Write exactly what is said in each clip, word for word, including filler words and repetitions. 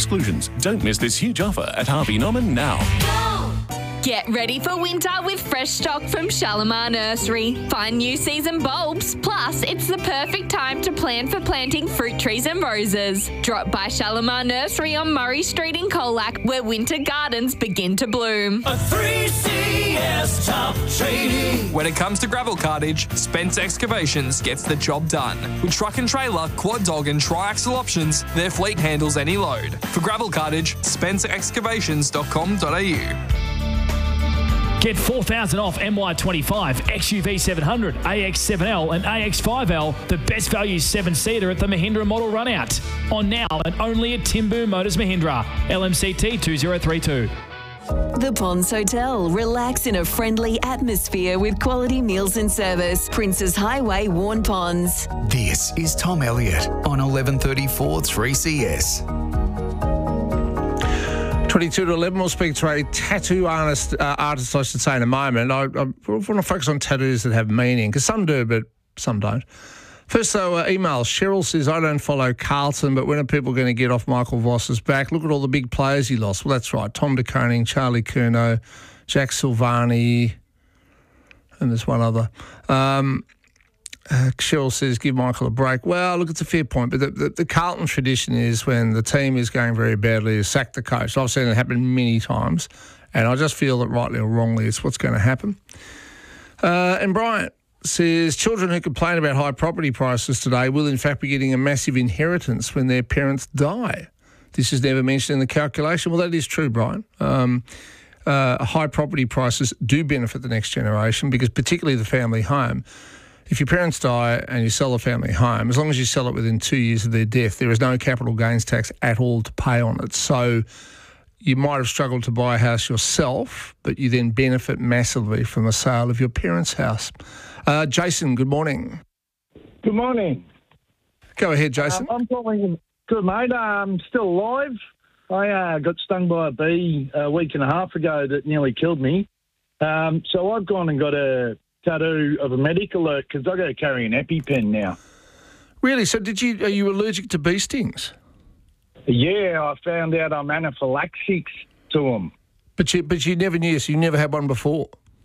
exclusions. Don't miss this huge offer at Harvey Norman now. Get ready for winter with fresh stock from Shalimar Nursery. Find new season bulbs, plus it's the perfect time to plan for planting fruit trees and roses. Drop by Shalimar Nursery on Murray Street in Colac, where winter gardens begin to bloom. A three C S top trading. When it comes to gravel cartage, Spence Excavations gets the job done. With truck and trailer, quad dog and tri-axle options, their fleet handles any load. For gravel cartage, spence excavations dot com dot a u. Get four thousand dollars off M Y twenty-five, X U V seven hundred, A X seven L and A X five L, the best value seven-seater at the Mahindra model run-out. On now and only at Timbu Motors Mahindra, L M C T two zero three two. The Ponds Hotel. Relax in a friendly atmosphere with quality meals and service. Princes Highway, Warn Ponds. This is Tom Elliott on eleven thirty-four three C S. twenty-two to eleven, we'll speak to a tattoo artist, uh, artist I should say, in a moment. I, I want to focus on tattoos that have meaning, because some do, but some don't. First, though, uh, email. Cheryl says, I don't follow Carlton, but when are people going to get off Michael Voss's back? Look at all the big players he lost. Well, that's right. Tom de Koning, Charlie Curnow, Jack Silvani, and there's one other. Um... Uh, Cheryl says, give Michael a break. Well, look, it's a fair point, but the, the, the Carlton tradition is when the team is going very badly, is sack the coach. I've seen it happen many times, and I just feel that rightly or wrongly it's what's going to happen. Uh, and Bryant says, children who complain about high property prices today will in fact be getting a massive inheritance when their parents die. This is never mentioned in the calculation. Well, that is true, Brian. Um, uh, high property prices do benefit the next generation, because particularly the family home. If your parents die and you sell the family home, as long as you sell it within two years of their death, there is no capital gains tax at all to pay on it. So you might have struggled to buy a house yourself, but you then benefit massively from the sale of your parents' house. Uh, Jason, good morning. Good morning. Go ahead, Jason. Um, I'm calling. Good, mate. I'm still alive. I uh, got stung by a bee a week and a half ago that nearly killed me. Um, so I've gone and got a tattoo of a medic alert because I've got to carry an EpiPen now. Really? So did you? Are you allergic to bee stings? Yeah, I found out I'm anaphylaxis to them. But you, but you never knew, so you never had one before?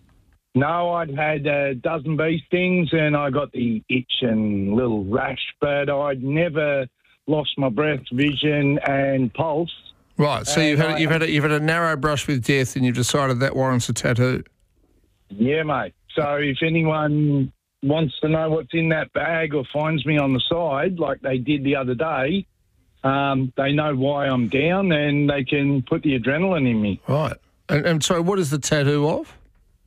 No, I'd had a dozen bee stings and I got the itch and little rash, but I'd never lost my breath, vision and pulse. Right, so and you've had, I, you've, had a, you've had a narrow brush with death and you've decided that warrants a tattoo? Yeah, mate. So if anyone wants to know what's in that bag or finds me on the side, like they did the other day, um, they know why I'm down and they can put the adrenaline in me. Right. And, and so what is the tattoo of?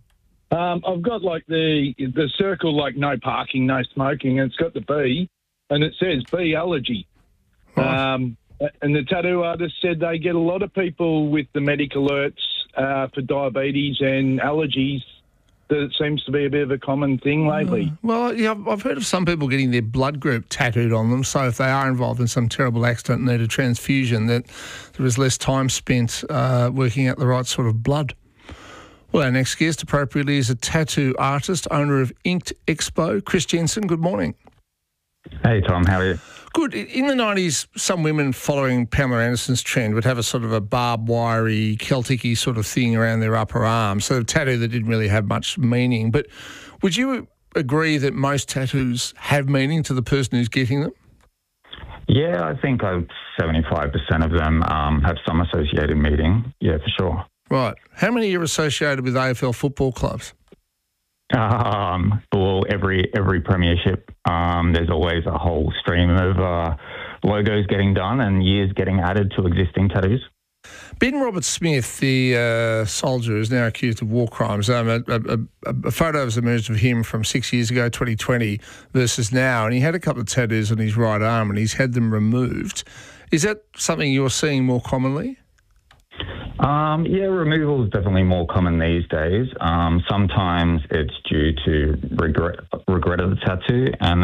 Um, I've got like the the circle, like no parking, no smoking, and it's got the B, and it says bee allergy. Right. Um, and the tattoo artist said they get a lot of people with the medic alerts uh, for diabetes and allergies. That it seems to be a bit of a common thing lately. Uh, well, yeah, I've, I've heard of some people getting their blood group tattooed on them, so if they are involved in some terrible accident and need a transfusion, that there is less time spent uh, working out the right sort of blood. Well, our next guest, appropriately, is a tattoo artist, owner of Inked Expo, Chris Jensen. Good morning. Hey, Tom. How are you? Good. In the nineties, some women following Pamela Anderson's trend would have a sort of a barbed wirey, Celtic-y sort of thing around their upper arm, so a tattoo that didn't really have much meaning. But would you agree that most tattoos have meaning to the person who's getting them? Yeah, I think seventy-five percent of them um, have some associated meaning. Yeah, for sure. Right. How many are associated with A F L football clubs? Um, well, every every premiership, um, there's always a whole stream of uh, logos getting done and years getting added to existing tattoos. Ben Roberts-Smith, the uh, soldier, is now accused of war crimes. Um, a, a, a, a photo has emerged of him from six years ago, twenty twenty, versus now, and he had a couple of tattoos on his right arm and he's had them removed. Is that something you're seeing more commonly? Um, yeah, removal is definitely more common these days. Um, sometimes it's due to regret regret of the tattoo, and